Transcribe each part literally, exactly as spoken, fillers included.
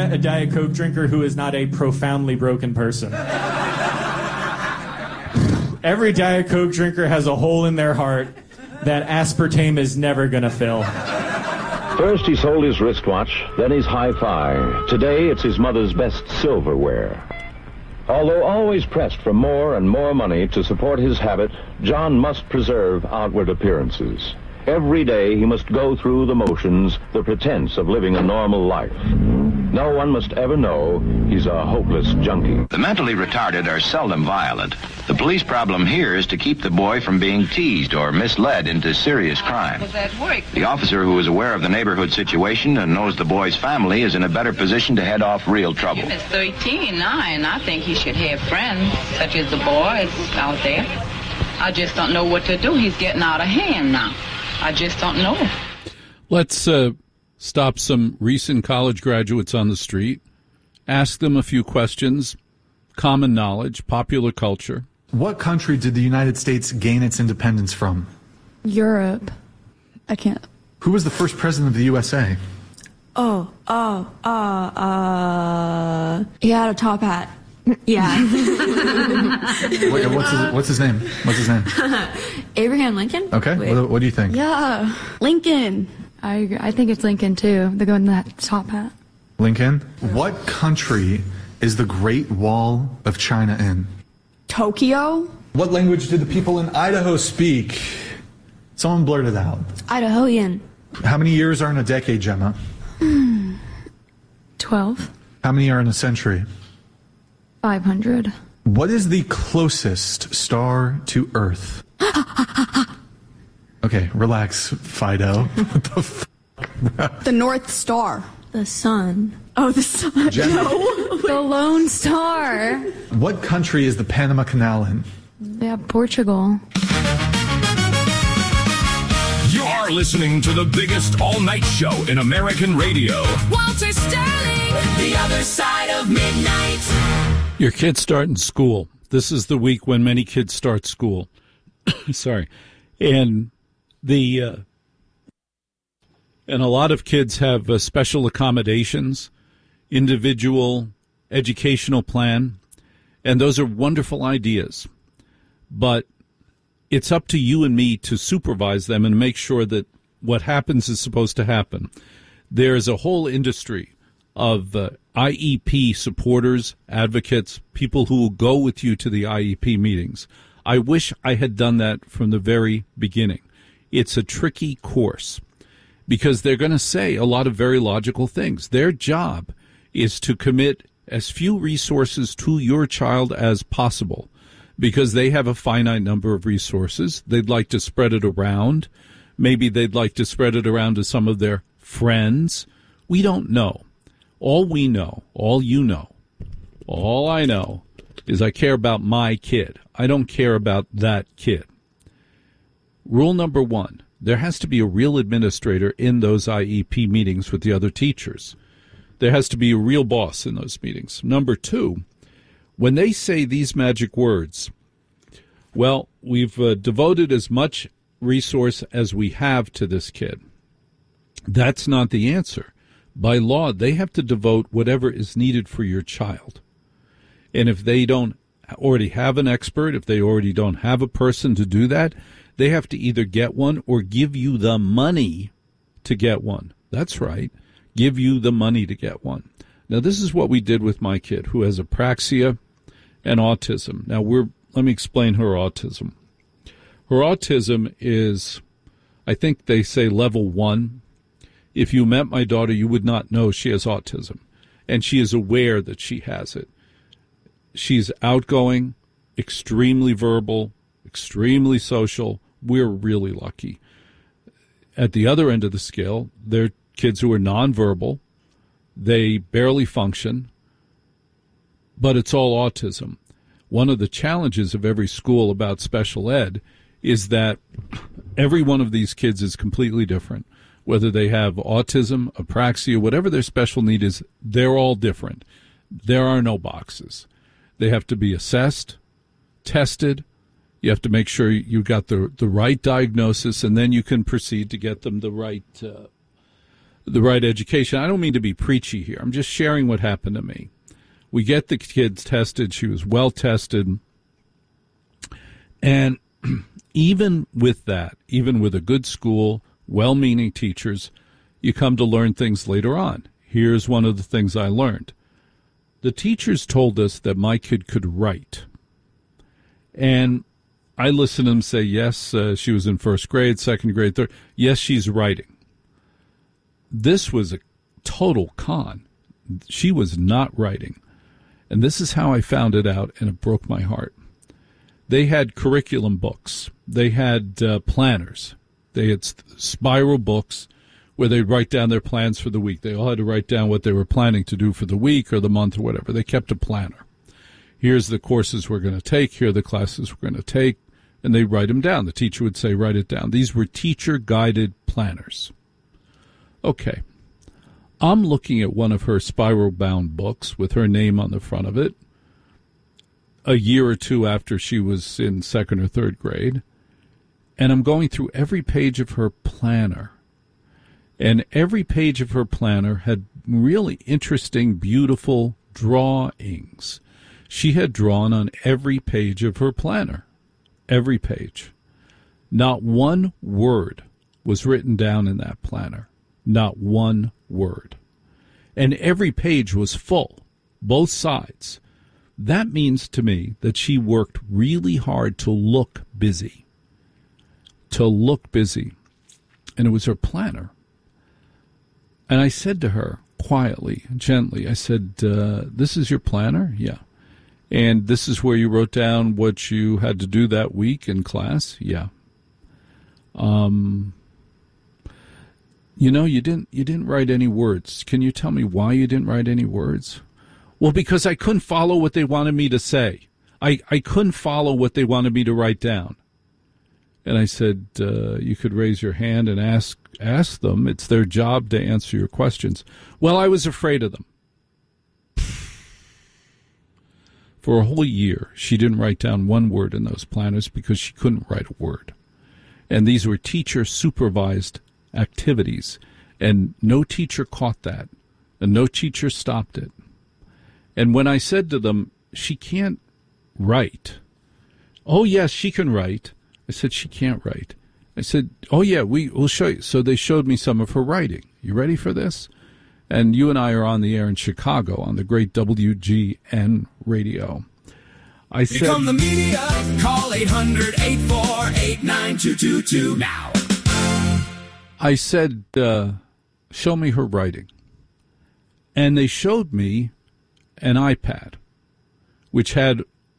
met a Diet Coke drinker who is not a profoundly broken person. Every Diet Coke drinker has a hole in their heart that aspartame is never going to fill. First, he sold his wristwatch, then his hi-fi. Today, it's his mother's best silverware. Although always pressed for more and more money to support his habit, John must preserve outward appearances. Every day, he must go through the motions, the pretense of living a normal life. No one must ever know he's a hopeless junkie. The mentally retarded are seldom violent. The police problem here is to keep the boy from being teased or misled into serious crime. The officer who is aware of the neighborhood situation and knows the boy's family is in a better position to head off real trouble. He's thirteen now, and I think he should have friends, such as the boys out there. I just don't know what to do. He's getting out of hand now. I just don't know. Let's uh, stop some recent college graduates on the street, ask them a few questions, common knowledge, popular culture. What country did the United States gain its independence from? Europe. I can't. Who was the first president of the U S A? Oh, oh, uh, uh, he had a top hat. Yeah. Wait, what's his, what's his name? What's his name? Abraham Lincoln? Okay. What, what do you think? Yeah. Lincoln. I agree. I think it's Lincoln, too. The guy in that top hat. Lincoln? What country is the Great Wall of China in? Tokyo? What language do the people in Idaho speak? Someone blurt it out. Idahoan. How many years are in a decade, Gemma? Twelve. How many are in a century? Five hundred. What is the closest star to Earth? Okay, relax, Fido. What the f- The North Star. The sun. Oh, the sun. Gemma. No. The Lone Star. What country is the Panama Canal in? Yeah, Portugal. You're listening to the biggest all-night show in American radio. Walter Sterling, The Other Side of Midnight. Your kids start in school. This is the week when many kids start school. Sorry. And the uh, and a lot of kids have uh, special accommodations, individual educational plan, and those are wonderful ideas. But it's up to you and me to supervise them and make sure that what happens is supposed to happen. There's a whole industry of uh, I E P supporters, advocates, people who will go with you to the I E P meetings. I wish I had done that from the very beginning. It's a tricky course because they're going to say a lot of very logical things. Their job is to commit as few resources to your child as possible because they have a finite number of resources. They'd like to spread it around. Maybe they'd like to spread it around to some of their friends. We don't know. All we know, all you know, all I know is I care about my kid. I don't care about that kid. Rule number one, there has to be a real administrator in those I E P meetings with the other teachers. There has to be a real boss in those meetings. Number two, when they say these magic words, well, we've uh, devoted as much resource as we have to this kid. That's not the answer. By law, they have to devote whatever is needed for your child. And if they don't already have an expert, if they already don't have a person to do that, they have to either get one or give you the money to get one. That's right. Give you the money to get one. Now, this is what we did with my kid who has apraxia and autism. Now, we're let me explain her autism. Her autism is, I think they say level one. If you met my daughter, you would not know she has autism, and she is aware that she has it. She's outgoing, extremely verbal, extremely social. We're really lucky. At the other end of the scale, there are kids who are nonverbal. They barely function, but it's all autism. One of the challenges of every school about special ed is that every one of these kids is completely different. Whether they have autism, apraxia, whatever their special need is, they're all different. There are no boxes. They have to be assessed, tested. You have to make sure you got the the right diagnosis, and then you can proceed to get them the right uh, the right education. I don't mean to be preachy here. I'm just sharing what happened to me. We get the kids tested. She was well tested. And even with that, even with a good school, well-meaning teachers, you come to learn things later on. Here's one of the things I learned. The teachers told us that my kid could write. And I listened to them say, yes, uh, she was in first grade, second grade, third. Yes, she's writing. This was a total con. She was not writing. And this is how I found it out, and it broke my heart. They had curriculum books. They had uh, planners. They had spiral books where they'd write down their plans for the week. They all had to write down what they were planning to do for the week or the month or whatever. They kept a planner. Here's the courses we're going to take. Here are the classes we're going to take. And they'd write them down. The teacher would say, write it down. These were teacher-guided planners. Okay. I'm looking at one of her spiral-bound books with her name on the front of it a year or two after she was in second or third grade, and I'm going through every page of her planner, and every page of her planner had really interesting, beautiful drawings. She had drawn on every page of her planner, every page. Not one word was written down in that planner. Not one word. And every page was full, both sides. That means to me that she worked really hard to look busy. To look busy. And it was her planner. And I said to her, quietly, gently, I said, uh, this is your planner? Yeah. And this is where you wrote down what you had to do that week in class? Yeah. Um... You know, you didn't you didn't write any words. Can you tell me why you didn't write any words? Well, because I couldn't follow what they wanted me to say. I, I couldn't follow what they wanted me to write down. And I said, uh, you could raise your hand and ask ask them. It's their job to answer your questions. Well, I was afraid of them. For a whole year, she didn't write down one word in those planners because she couldn't write a word. And these were teacher-supervised activities, and no teacher caught that, and no teacher stopped it. And when I said to them, she can't write. Oh, yes, she can write. I said, she can't write. I said, oh, yeah, we, we'll show you. So they showed me some of her writing. You ready for this? And you and I are on the air in Chicago on the great W G N radio. I said, Here come the media. Call eight hundred, eight four eight, nine two two two now. I said, uh, show me her writing. And they showed me an iPad, which had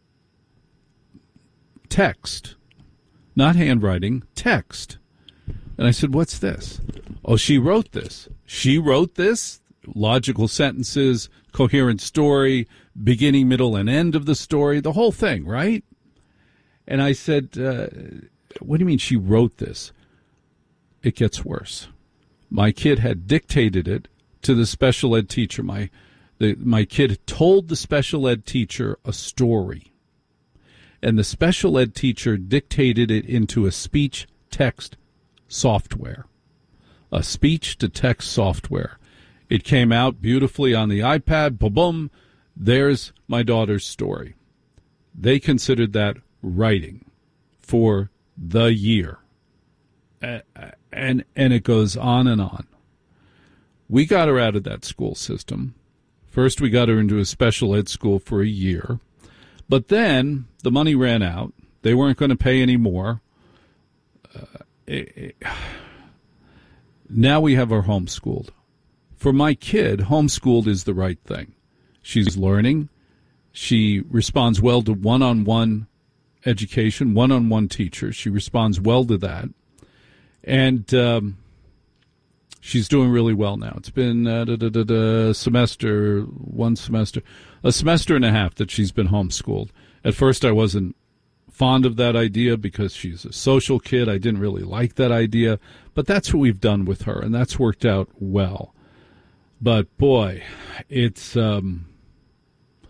text, not handwriting, text. And I said, what's this? Oh, she wrote this. She wrote this? Logical sentences, coherent story, beginning, middle, and end of the story, the whole thing, right? And I said, uh, what do you mean she wrote this? It gets worse. My kid had dictated it to the special ed teacher. My the, my kid told the special ed teacher a story, and the special ed teacher dictated it into a speech-text software, a speech-to-text software. It came out beautifully on the iPad. Boom, there's my daughter's story. They considered that writing for the year. Uh, and and it goes on and on. We got her out of that school system. First, we got her into a special ed school for a year. But then the money ran out. They weren't going to pay any more. Uh, it, it, now we have her homeschooled. For my kid, homeschooled is the right thing. She's learning. She responds well to one-on-one education, one-on-one teacher. She responds well to that. And um, she's doing really well now. It's been uh, da, da, da, da, semester, one semester, a semester and a half that she's been homeschooled. At first, I wasn't fond of that idea because she's a social kid. I didn't really like that idea. But that's what we've done with her, and that's worked out well. But, boy, it's... Um,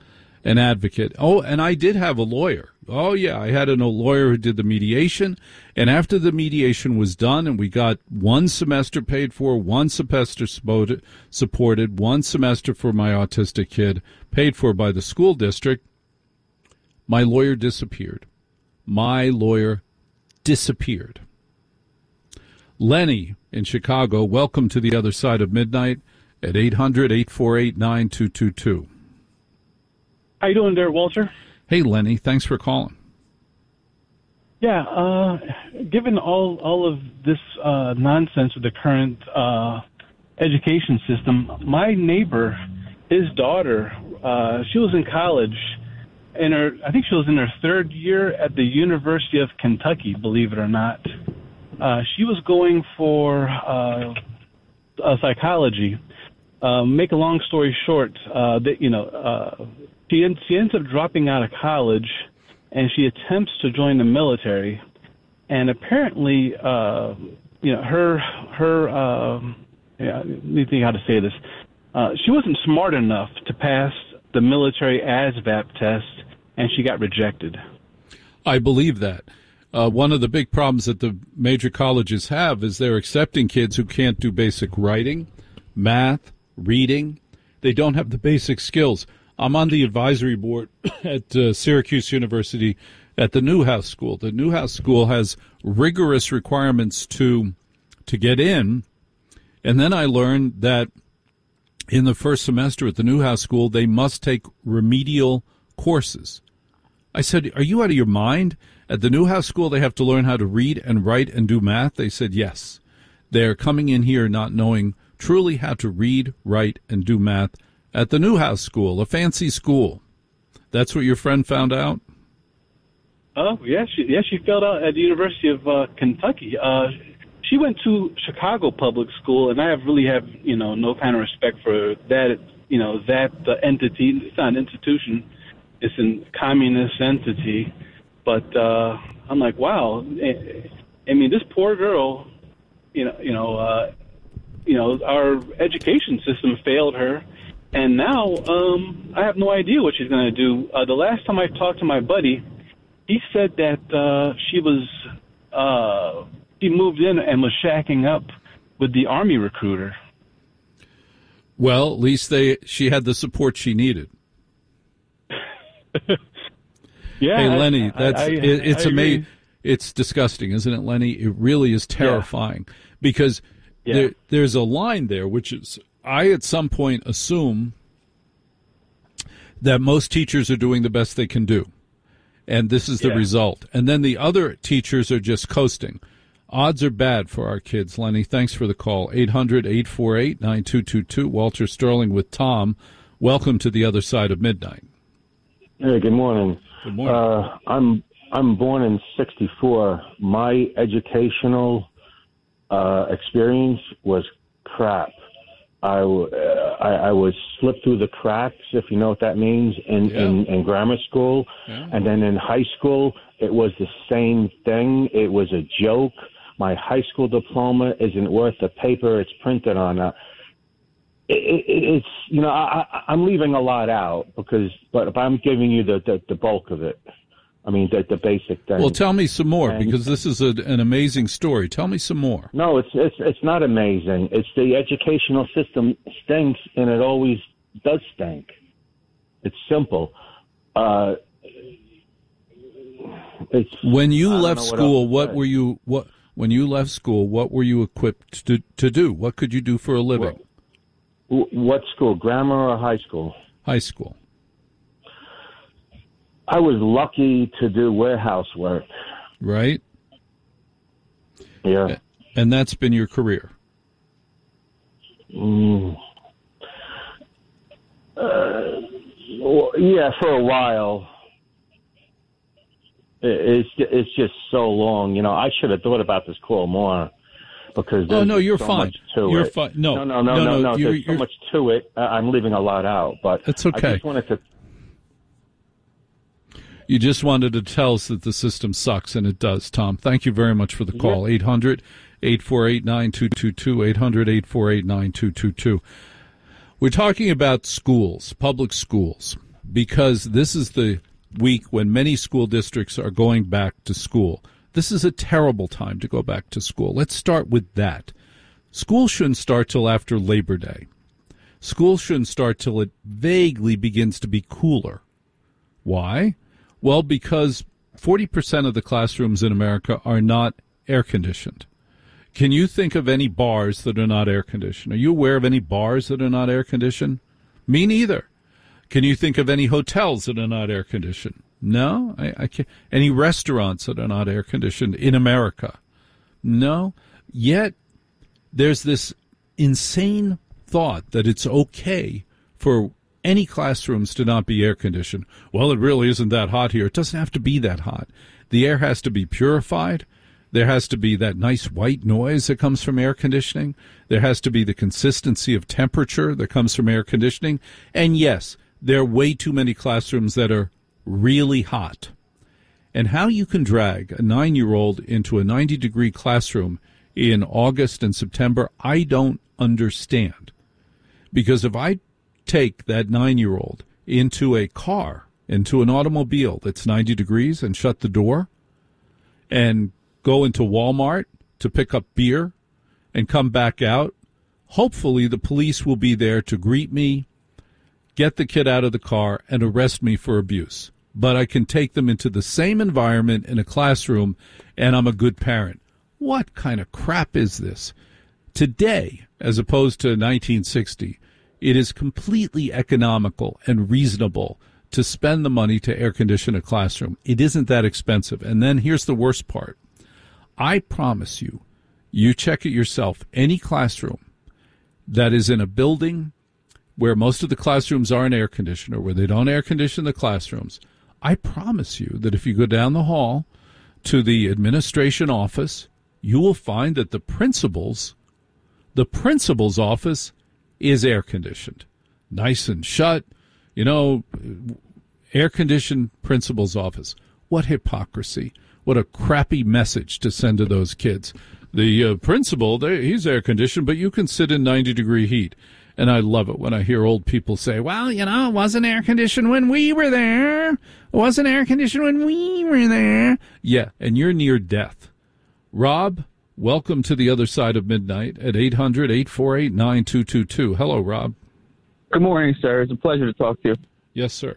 an advocate. Oh, and I did have a lawyer. Oh, yeah, I had a lawyer who did the mediation. And after the mediation was done and we got one semester paid for, one semester supported, one semester for my autistic kid paid for by the school district, my lawyer disappeared. My lawyer disappeared. Lenny in Chicago, welcome to the other side of midnight at eight hundred, eight four eight, nine two two two. How you doing there, Walter? Hey, Lenny. Thanks for calling. Yeah, uh, given all all of this uh, nonsense with the current uh, education system, my neighbor, his daughter, uh, she was in college, in her, I think she was in her third year at the University of Kentucky, believe it or not. Uh, she was going for uh, uh, psychology. Uh, make a long story short, uh, that you know, uh, she en- she ends up dropping out of college, and she attempts to join the military. And apparently, uh, you know, her her uh, yeah, let me think how to say this. Uh, she wasn't smart enough to pass the military A S V A P test, and she got rejected. I believe that. Uh, one of the big problems that the major colleges have is they're accepting kids who can't do basic writing, math, reading. They don't have the basic skills. I'm on the advisory board at uh, Syracuse University at the Newhouse School. The Newhouse School has rigorous requirements to to get in, and then I learned that in the first semester at the Newhouse School, they must take remedial courses. I said, are you out of your mind? At the Newhouse School, they have to learn how to read and write and do math. They said, yes. They're coming in here not knowing truly how to read, write, and do math at the Newhouse School, a fancy school. That's what your friend found out? Oh, yeah, she, yeah, she failed out at the University of uh, Kentucky. Uh, she went to Chicago Public School, and I have really have, you know, no kind of respect for that, you know, that uh, entity. It's not an institution. It's a communist entity. But uh, I'm like, wow. I mean, this poor girl, you know, you know, uh, you know, our education system failed her, and now um, I have no idea what she's going to do. Uh, the last time I talked to my buddy, he said that uh, she was uh, she moved in and was shacking up with the Army recruiter. Well, at least they she had the support she needed. Yeah, hey, Lenny, that's I, I, it, it's amazing. It's disgusting, isn't it, Lenny? It really is terrifying yeah. because yeah. there, there's a line there, which is I at some point assume that most teachers are doing the best they can do, and this is the yeah. result. And then the other teachers are just coasting. Odds are bad for our kids, Lenny. Thanks for the call. eight hundred, eight four eight, nine two two two. Walter Sterling with Tom. Welcome to the other side of midnight. Hey, good morning. Good morning. Uh, I'm I'm born in sixty-four. My educational uh, experience was crap. I, uh, I, I was slipped through the cracks, if you know what that means, in, yeah. in, in grammar school. Yeah. And then in high school, it was the same thing. It was a joke. My high school diploma isn't worth the paper it's printed on. Uh, it, it, it's, you know, I, I, I'm leaving a lot out, because, but if I'm giving you the, the, the bulk of it, I mean, the, the basic thing. Well, tell me some more, and, because this is a, an amazing story. Tell me some more. No, it's it's it's not amazing. It's the educational system stinks, and it always does stink. It's simple. Uh, it's when you left what school, what were you what? When you left school, what were you equipped to to do? What could you do for a living? What, what school? Grammar or high school? High school. I was lucky to do warehouse work. Right? Yeah. And that's been your career? Mm. Uh, well, yeah, for a while. It's it's just so long. You know, I should have thought about this call more, because there's oh, no, you're so fine. much to you're it. fine. No, no, no, no, no. no. no. no. You're, There's you're... so much to it. I'm leaving a lot out, but it's okay. I just wanted to... You just wanted to tell us that the system sucks, and it does, Tom. Thank you very much for the call. eight hundred, eight four eight, nine two two two, eight hundred, eight four eight, nine two two two. We're talking about schools, public schools. because this is the week when many school districts are going back to school. This is a terrible time to go back to school. Let's start with that. School shouldn't start till after Labor Day. School shouldn't start till it vaguely begins to be cooler. Why? Well, because forty percent of the classrooms in America are not air-conditioned. Can you think of any bars that are not air-conditioned? Are you aware of any bars that are not air-conditioned? Me neither. Can you think of any hotels that are not air-conditioned? No, I, I can't. Any restaurants that are not air-conditioned in America? No. Yet, there's this insane thought that it's okay for any classrooms to not be air-conditioned. Well, it really isn't that hot here. It doesn't have to be that hot. The air has to be purified. There has to be that nice white noise that comes from air conditioning. There has to be the consistency of temperature that comes from air conditioning. And yes, there are way too many classrooms that are really hot. And how you can drag a nine-year-old into a ninety-degree classroom in August and September, I don't understand. Because if I take that nine-year-old into a car, into an automobile that's ninety degrees and shut the door, and go into Walmart to pick up beer and come back out, hopefully the police will be there to greet me, get the kid out of the car, and arrest me for abuse. But I can take them into the same environment in a classroom, and I'm a good parent. What kind of crap is this? Today, as opposed to nineteen sixty, it is completely economical and reasonable to spend the money to air condition a classroom. It isn't that expensive. And then here's the worst part. I promise you, you check it yourself, any classroom that is in a building where most of the classrooms aren't air conditioned or where they don't air condition the classrooms, I promise you that if you go down the hall to the administration office, you will find that the principal's, the principal's office is air conditioned, nice and shut, you know, air conditioned principal's office. What hypocrisy. What a crappy message to send to those kids. The uh, principal, they, he's air conditioned, but you can sit in ninety degree heat. And I love it when I hear old people say, well, you know, it wasn't air conditioned when we were there. It wasn't air conditioned when we were there. Yeah, and you're near death. Rob, welcome to the other side of midnight at eight hundred, eight four eight, nine two two two. Hello, Rob. Good morning, sir. It's a pleasure to talk to you. Yes, sir.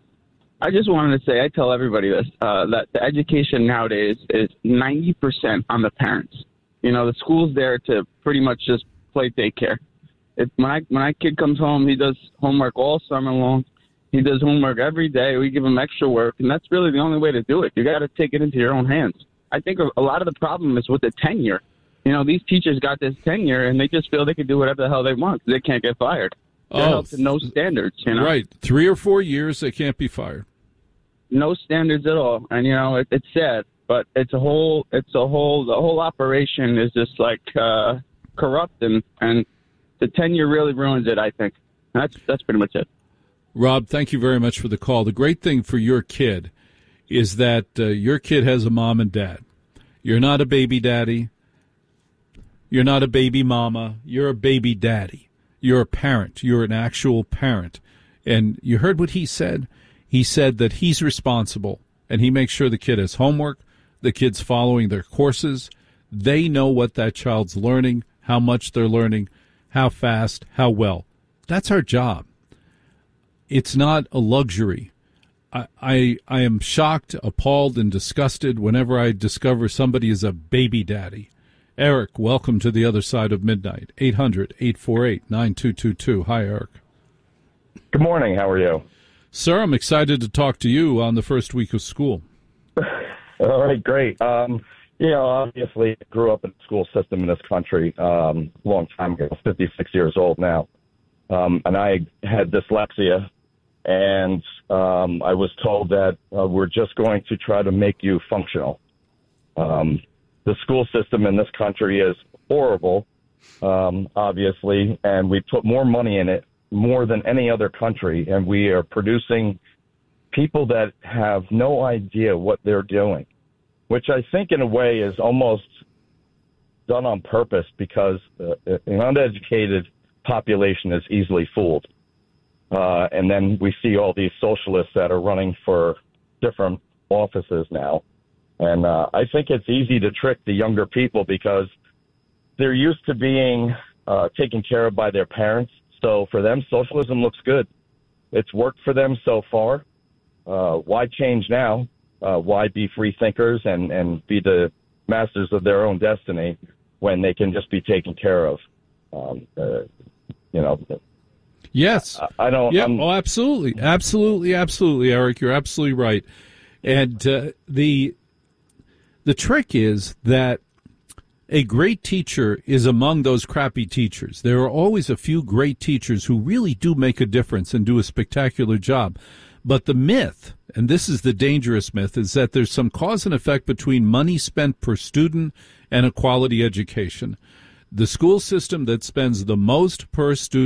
I just wanted to say, I tell everybody this, uh, that the education nowadays is ninety percent on the parents. You know, the school's there to pretty much just play daycare. If my, my kid comes home, he does homework all summer long. He does homework every day. We give him extra work, and that's really the only way to do it. You got to take it into your own hands. I think a lot of the problem is with the tenure. You know, these teachers got this tenure, and they just feel they can do whatever the hell they want because they can't get fired. They're held to no standards, you know? Right. Three or four years, they can't be fired. No standards at all, and you know it, it's sad, but it's a whole, it's a whole, the whole operation is just like uh, corrupt, and, and the tenure really ruins it. I think that's that's pretty much it. Rob, thank you very much for the call. The great thing for your kid is that uh, your kid has a mom and dad. You're not a baby daddy. You're not a baby mama. You're a baby daddy. You're a parent. You're an actual parent, and you heard what he said. He said that he's responsible, and he makes sure the kid has homework, the kid's following their courses. They know what that child's learning, how much they're learning, how fast, how well. That's our job. It's not a luxury. I, I, I am shocked, appalled, and disgusted whenever I discover somebody is a baby daddy. Eric, welcome to the other side of midnight. eight hundred, eight four eight, nine two two two. Hi, Eric. Good morning. How are you? Sir, I'm excited to talk to you on the first week of school. All right, great. Um, you know, obviously, I grew up in the school system in this country um, a long time ago, fifty-six years old now. Um, and I had dyslexia, and um, I was told that uh, we're just going to try to make you functional. Um, the school system in this country is horrible, um, obviously, and we put more money in it, more than any other country, and we are producing people that have no idea what they're doing, which I think in a way is almost done on purpose because uh, an uneducated population is easily fooled. Uh, and then we see all these socialists that are running for different offices now. And uh, I think it's easy to trick the younger people because they're used to being uh, taken care of by their parents. So for them, socialism looks good. It's worked for them so far. Uh, why change now? Uh, why be free thinkers and, and be the masters of their own destiny when they can just be taken care of? Um, uh, you know. Yes. I, I don't. Yeah. I'm, oh, absolutely, absolutely, absolutely, Eric. You're absolutely right. And uh, the the trick is that a great teacher is among those crappy teachers. There are always a few great teachers who really do make a difference and do a spectacular job. But the myth, and this is the dangerous myth, is that there's some cause and effect between money spent per student and a quality education. The school system that spends the most per student